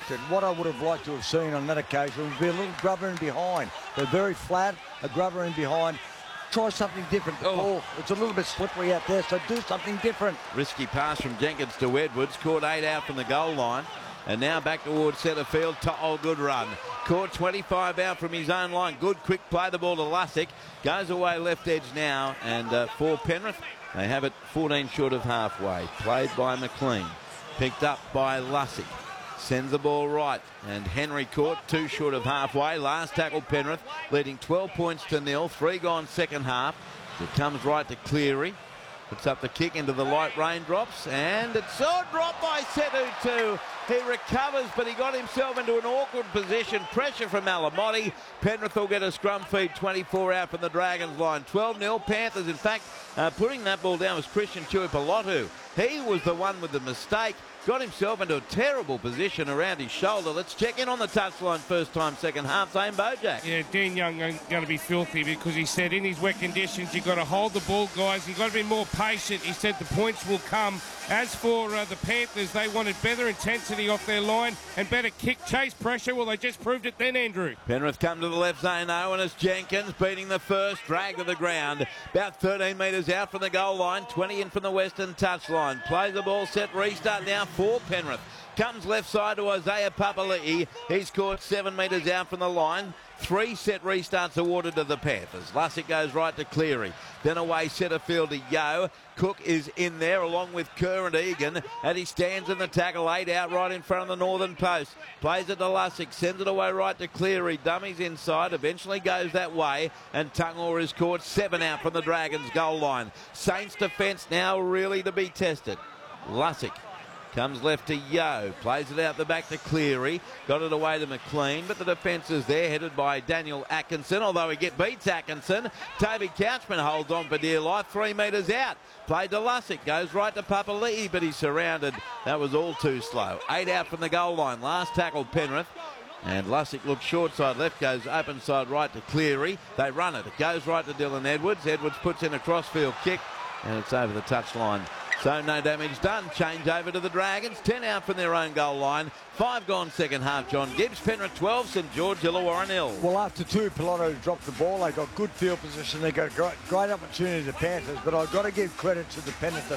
expected. What I would have liked to have seen on that occasion would be a little grubber in behind. They're very flat, a grubber in behind. Try something different. The ball, it's a little bit slippery out there, so do something different. Risky pass from Jenkins to Edwards. Caught 8 out from the goal line. And now back towards centre field. To'o, good run. Caught 25 out from his own line. Good quick play. The ball to Lussick. Goes away left edge now. And for Penrith, they have it 14 short of halfway. Played by McLean. Picked up by Lussick. Sends the ball right. And Henry caught 2 short of halfway. Last tackle Penrith. Leading 12 points to 0. 3 gone second half. It comes right to Cleary. Puts up the kick into the light raindrops, and it's all dropped by Setu too. He recovers, but he got himself into an awkward position. Pressure from Alamotti. Penrith will get a scrum feed, 24 out from the Dragons line. 12-0 Panthers. In fact, putting that ball down was Christian Tuipulotu. He was the one with the mistake. Got himself into a terrible position around his shoulder. Let's check in on the touchline first time, second half. Zane Bojack. Yeah, Dean Young going to be filthy because he said in his wet conditions, you've got to hold the ball, guys. You've got to be more patient. He said the points will come. As for the Panthers, they wanted better intensity off their line and better kick chase pressure. Well, they just proved it then, Andrew. Penrith come to the left zone now, and it's Jenkins beating the first, drag to the ground. About 13 metres out from the goal line, 20 in from the western touchline. Plays the ball, set, restart now for Penrith. Comes left side to Isaiah Papali'i. He's caught 7 metres out from the line. 3 set restarts awarded to the Panthers. Lussick goes right to Cleary. Then away centre field to Yeo. Cook is in there along with Kerr and Egan. And he stands in the tackle. 8 out right in front of the northern post. Plays it to Lussick. Sends it away right to Cleary. Dummies inside. Eventually goes that way. And Tungor is caught 7 out from the Dragons goal line. Saints defence now really to be tested. Lussick comes left to Yeo, plays it out the back to Cleary, got it away to McLean, but the defence is there, headed by Daniel Atkinson, although he beats Atkinson. Toby Couchman holds on for dear life, 3 metres out. Played to Lussick, goes right to Papali'i, but he's surrounded. That was all too slow. 8 out from the goal line, last tackle Penrith. And Lussick looks short side left, goes open side right to Cleary. They run it. It goes right to Dylan Edwards. Edwards puts in a crossfield kick, and it's over the touchline. So no damage done. Change over to the Dragons. 10 out from their own goal line. 5 gone second half. John Gibbs. Penrith 12. St George Illawarra 0. Well, after Tuipulotu dropped the ball, they got good field position. They got a great opportunity to Panthers. But I've got to give credit to the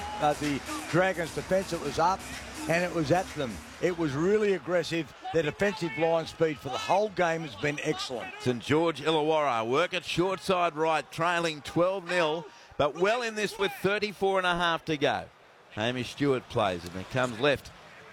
Dragons defence. It was up and it was at them. It was really aggressive. Their defensive line speed for the whole game has been excellent. St George Illawarra work it short side right, trailing 12-0. But well in this with 34 and a half to go. Hamish Stewart plays and it comes left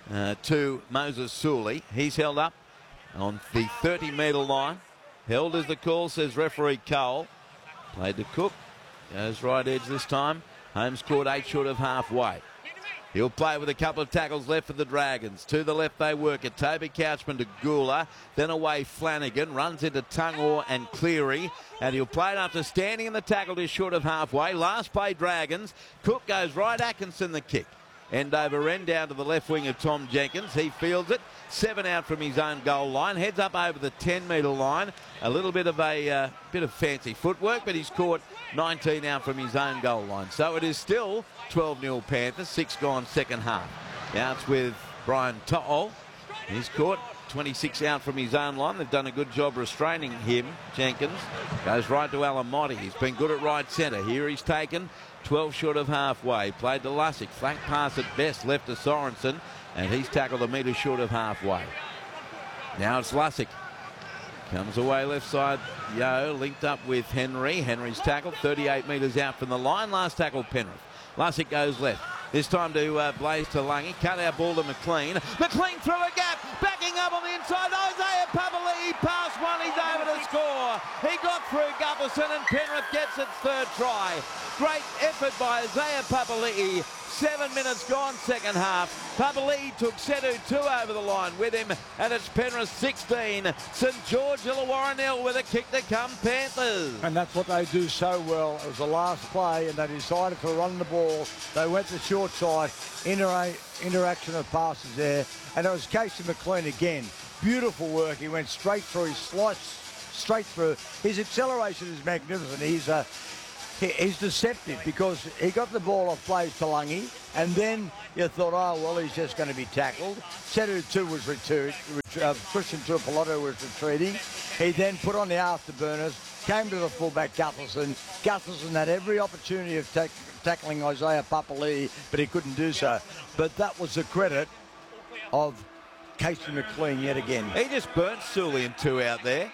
to Moses Suley. He's held up on the 30-metre line. Held as the call, says referee Cole. Played to Cook. Goes right edge this time. Holmes caught 8 short of halfway. He'll play with a couple of tackles left for the Dragons. To the left they work it. Toby Couchman to Gula. Then away Flanagan. Runs into Tungor and Cleary. And he'll play it after standing in the tackle just short of halfway. Last play Dragons. Cook goes right. Atkinson the kick. End over end down to the left wing of Tom Jenkins. He fields it. 7 out from his own goal line. Heads up over the 10-metre line. A little bit of fancy footwork, but he's caught 19 out from his own goal line. So it is still 12-0 Panthers. 6 gone second half. Now it's with Brian To'o. He's caught 26 out from his own line. They've done a good job restraining him. Jenkins goes right to Alamotti. He's been good at right centre. Here he's taken 12 short of halfway. Played to Lussick. Flank pass at best left to Sorensen. And he's tackled a metre short of halfway. Now it's Lussick. Comes away left side. Yeo linked up with Henry. Henry's tackled 38 metres out from the line. Last tackle Penrith. Lussick goes left. This time to Blaze Talangi. Cut out ball to McLean. McLean through a gap. Backing up on the inside. Isaiah Papali'i past one. He's over to score. He got through Gutherson and Penrith gets its 3rd try. Great effort by Isaiah Papali'i. 7 minutes gone second half. Papali'i took Setu 2 over the line with him, and it's Penrith 16, St George Illawarra 0 with a kick to come Panthers. And that's what they do so well. It was the last play, and they decided to run the ball. They went to short side, interaction of passes there, and it was Casey McLean again. Beautiful work. He went straight through. He sliced straight through. His acceleration is magnificent. He's he's deceptive because he got the ball off Blaze Talangi, and then you thought, oh, well, he's just going to be tackled. Setu 2 was Christian Tuipulotu was retreating. He then put on the afterburners, came to the fullback Gutherson. Gutherson had every opportunity of tackling Isaiah Papali'i, but he couldn't do so. But that was the credit of Casey McLean yet again. He just burnt Sully and 2 out there.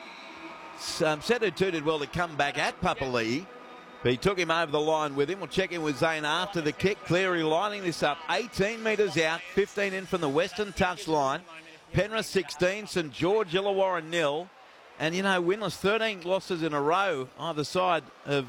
Setu 2 did well to come back at Papali'i, but he took him over the line with him. We'll check in with Zane after the kick. Cleary lining this up. 18 metres out, 15 in from the western touchline. Penrith 16, St George Illawarra 0. And, you know, winless 13 losses in a row either side of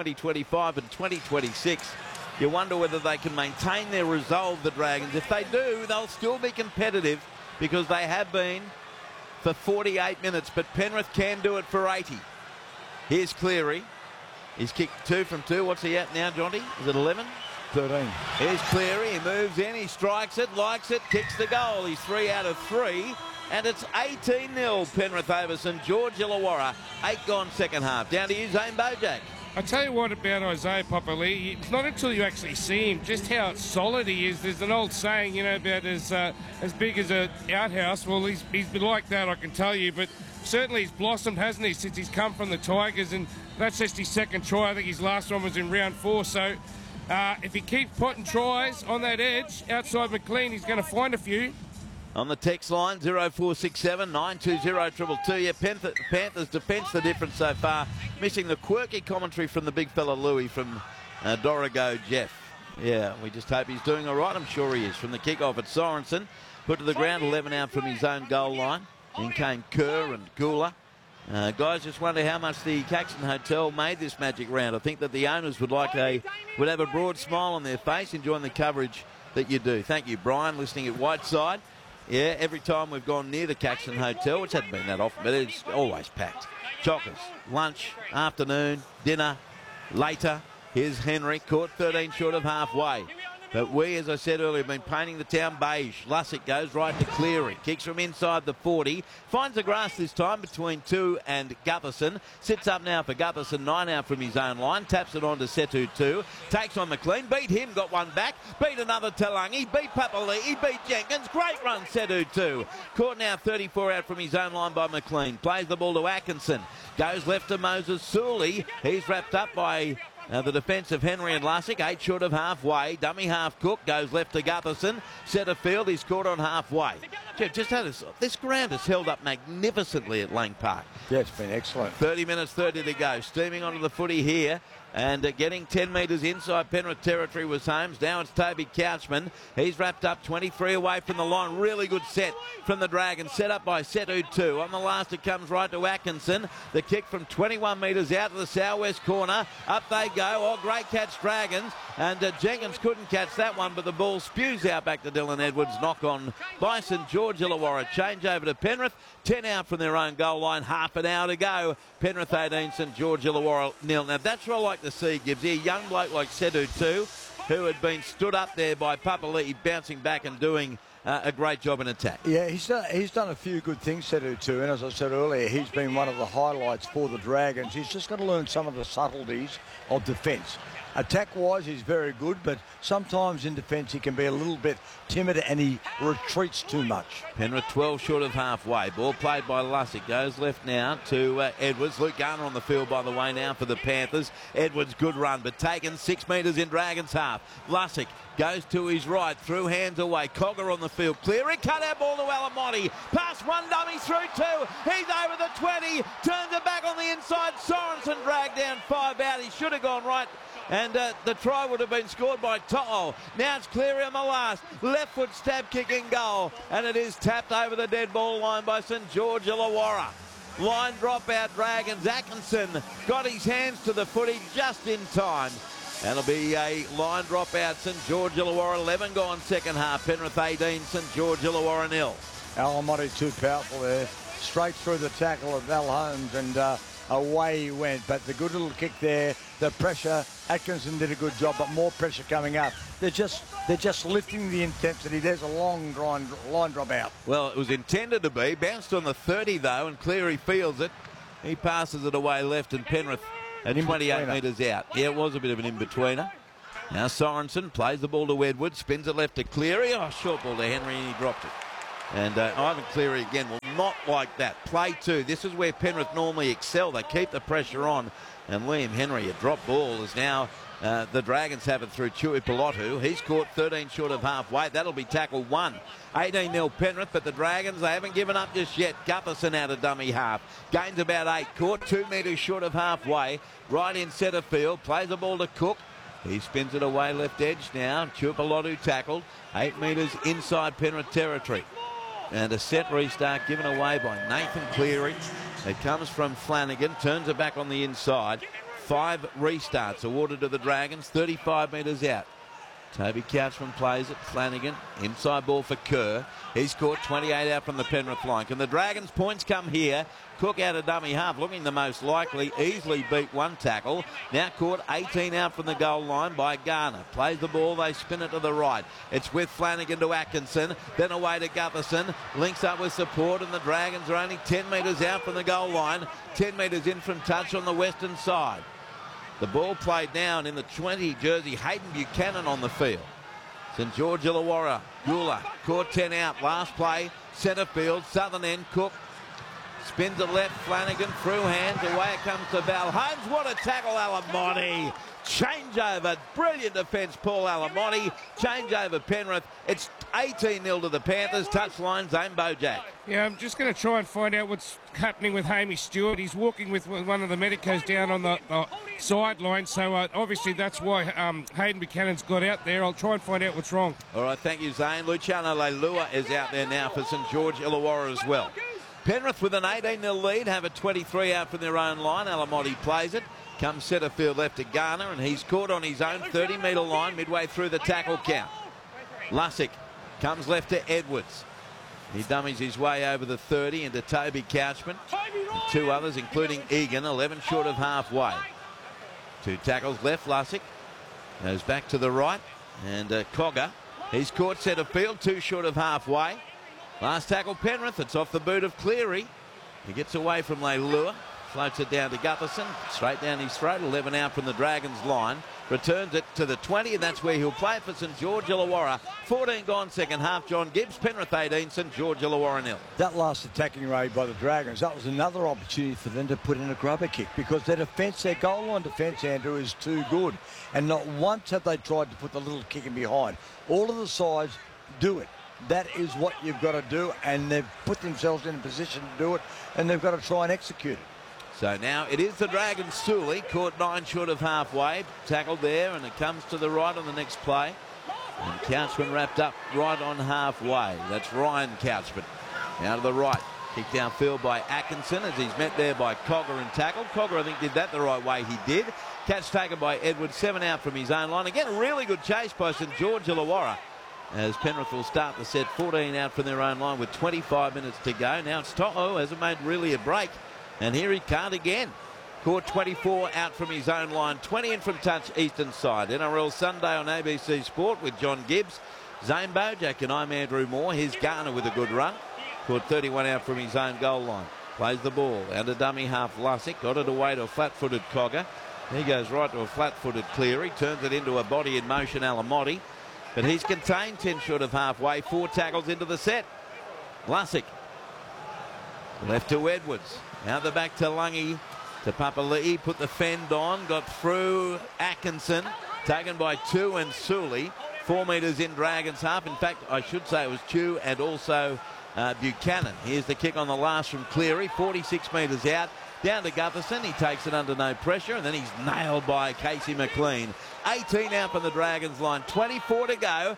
2025 and 2026. You wonder whether they can maintain their resolve, the Dragons. If they do, they'll still be competitive because they have been for 48 minutes. But Penrith can do it for 80. Here's Cleary. He's kicked 2 from 2. What's he at now, Jonty? Is it 11? 13. Here's Cleary. He moves in. He strikes it, likes it, kicks the goal. He's 3 out of 3. And it's 18-0 Penrith over St George Illawarra. 8 gone second half. Down to you, Zane Bojack. I tell you what about Isaiah Papali'i, it's not until you actually see him just how solid he is. There's an old saying, you know, about as big as an outhouse. Well, he's been like that, I can tell you. But certainly he's blossomed, hasn't he, since he's come from the Tigers. And that's just his second try. I think his last one was in round 4. So if he keeps putting tries on that edge outside McLean, he's going to find a few. On the text line, 0467 920 222. Yeah, Panthers defence the difference so far. Missing the quirky commentary from the big fella Louis from Dorigo Jeff. Yeah, we just hope he's doing all right. I'm sure he is. From the kick-off at Sorensen. Put to the ground, 11 out from his own goal line. Then came Kerr and Gula. Guys just wonder how much the Caxton Hotel made this magic round. I think that the owners would have a broad smile on their face enjoying the coverage that you do. Thank you, Brian, listening at Whiteside. Yeah, every time we've gone near the Caxton Hotel, which hasn't been that often, but it's always packed. Chockers, lunch, afternoon, dinner, later. Here's Henry, caught 13 short of halfway. But we, as I said earlier, have been painting the town beige. Lussick goes right to Cleary. Kicks from inside the 40. Finds the grass this time between 2 and Gutherson. Sits up now for Gutherson, 9 out from his own line. Taps it on to Setu 2. Takes on McLean. Beat him, got one back. Beat another Talangi. Beat Papali'i. Beat Jenkins. Great run, Setu 2. Caught now 34 out from his own line by McLean. Plays the ball to Atkinson. Goes left to Moses Sully. He's wrapped up by the defence of Henry and Lussick, 8 short of halfway. Dummy half Cook goes left to Gutherson. Centre field, he's caught on halfway. This ground has held up magnificently at Lang Park. Yeah, it's been excellent. 30 minutes, 30 to go. Steaming onto the footy here. And getting 10 metres inside Penrith territory was Holmes. Now it's Toby Couchman. He's wrapped up 23 away from the line. Really good set from the Dragons. Set up by Setu 2. On the last it comes right to Atkinson. The kick from 21 metres out to the southwest corner. Up they go. Oh, great catch, Dragons. And Jenkins couldn't catch that one, but the ball spews out back to Dylan Edwards. Knock on by St George Illawarra. Change over to Penrith. 10 out from their own goal line. Half an hour to go. Penrith 18, St George Illawarra 0. Now that's what I like to see, Gibbs. A young bloke like Setu 2, who had been stood up there by Papali'i, bouncing back and doing a great job in attack. Yeah, he's done a few good things, Setu 2, and as I said earlier, he's been one of the highlights for the Dragons. He's just got to learn some of the subtleties of defence. Attack-wise, he's very good, but sometimes in defence he can be a little bit timid and he retreats too much. Penrith 12 short of halfway. Ball played by Lussick. Goes left now to Edwards. Luke Garner on the field, by the way, now for the Panthers. Edwards, good run, but taken 6 metres in Dragons' half. Lussick goes to his right, through hands away. Cogger on the field. Cleary, cut out ball to Alamotti. Pass one dummy through 2. He's over the 20. Turns it back on the inside. Sorensen dragged down 5 out. He should have gone right. And the try would have been scored by To'o. Now it's Cleary on the last. Left foot stab kick in goal. And it is tapped over the dead ball line by St George Illawarra. Line drop out Dragons. Atkinson got his hands to the footy just in time. That'll be a line drop out. St George Illawarra 11 gone second half. Penrith 18, St George Illawarra 0. Alamotti too powerful there. Straight through the tackle of Val Holmes and away he went. But the good little kick there, the pressure. Atkinson did a good job, but more pressure coming up. They're just lifting the intensity. There's a long line drop out. Well, it was intended to be. Bounced on the 30 though, and Cleary feels it. He passes it away left, and Penrith at An 28 in-betweener. metres out. Yeah, it was a bit of an in-betweener. Now Sorensen plays the ball to Edwards, spins it left to Cleary. Oh, short ball to Henry, and he dropped it. And Ivan Cleary again will not like that. Play two. This is where Penrith normally excel. They keep the pressure on. And Liam Henry, a drop ball, is now the Dragons have it through Chewy Pilotu. He's caught 13 short of halfway. That'll be tackle one. 18-0 Penrith, but the Dragons, they haven't given up just yet. Gutherson out of dummy half. Gains about 8. Caught 2 metres short of halfway. Right in centre field. Plays the ball to Cook. He spins it away left edge now. Chupilotu tackled. 8 metres inside Penrith territory. And a set restart given away by Nathan Cleary. It comes from Flanagan. Turns it back on the inside. 5 restarts awarded to the Dragons. 35 metres out. Toby Couchman plays it. Flanagan. Inside ball for Kerr. He's caught 28 out from the Penrith line. Can the Dragons' points come here? Cook out of dummy half, looking the most likely. Easily beat one tackle. Now caught 18 out from the goal line by Garner. Plays the ball, they spin it to the right. It's with Flanagan to Atkinson, then away to Gutherson. Links up with support, and the Dragons are only 10 metres out from the goal line. 10 metres in from touch on the western side. The ball played now, and in the 20 jersey, Hayden Buchanan on the field. St George Illawarra, Gula, caught 10 out. Last play, centre field, southern end, Cook. Spins it left, Flanagan through hands, away it comes to Val Holmes. What a tackle, Alamotti. Changeover, brilliant defence, Paul Alamotti. Changeover, Penrith. It's 18-0 to the Panthers. Touchline, Zane Bojack. Yeah, I'm just going to try and find out what's happening with Hamish Stewart. He's walking with one of the medicos down on the sideline, so obviously that's why Hayden Buchanan's got out there. I'll try and find out what's wrong. All right, thank you, Zane. Luciano Leilua is out there now for St George Illawarra as well. Penrith with an 18-0 lead, have a 23 out from their own line. Alamotti plays it. Comes centre field left to Garner, and he's caught on his own 30-metre line midway through the tackle count. Lussick comes left to Edwards. He dummies his way over the 30 into Toby Couchman. And 2 others, including Egan, 11 short of halfway. 2 tackles left, Lussick. Goes back to the right. And Cogger, he's caught centre field, 2 short of halfway. Last tackle Penrith, it's off the boot of Cleary. He gets away from Leilua, floats it down to Gutherson, straight down his throat, 11 out from the Dragons line. Returns it to the 20, and that's where he'll play it for St George Illawarra. 14 gone second half, John Gibbs, Penrith 18, St George Illawarra 0. That last attacking raid by the Dragons, that was another opportunity for them to put in a grubber kick, because their defence, their goal line defence, Andrew, is too good. And not once have they tried to put the little kick in behind. All of the sides do it. That is what you've got to do, and they've put themselves in a position to do it, and they've got to try and execute it. So now it is the Dragons. Sully caught 9 short of halfway, tackled there, and it comes to the right on the next play. And Couchman wrapped up right on halfway. That's Ryan Couchman. Now to the right, kicked downfield by Atkinson as he's met there by Cogger and tackled. Cogger, I think, did that the right way. He did. Catch taken by Edwards, 7 out from his own line. Again, a really good chase by St George Illawarra, as Penrith will start the set, 14 out from their own line with 25 minutes to go. Now it's To'o, hasn't made really a break, and here he can't again. Caught 24 out from his own line, 20 in from touch eastern side. NRL Sunday on ABC Sport with John Gibbs, Zane Bojack, and I'm Andrew Moore. Here's Garner with a good run. Caught 31 out from his own goal line. Plays the ball out of dummy half Lussick, got it away to a flat-footed Cogger. He goes right to a flat-footed Cleary, turns it into a body in motion Alamotti. But he's contained 10 short of halfway, 4 tackles into the set. Lussick left to Edwards. Now the back to Lungy, to Papali'i, put the fend on, got through Atkinson, taken by Two and Sully. 4 metres in Dragons half. In fact, I should say it was Two and also Buchanan. Here's the kick on the last from Cleary, 46 metres out. Down to Gutherson, he takes it under no pressure, and then he's nailed by Casey McLean. 18 out from the Dragons line, 24 to go.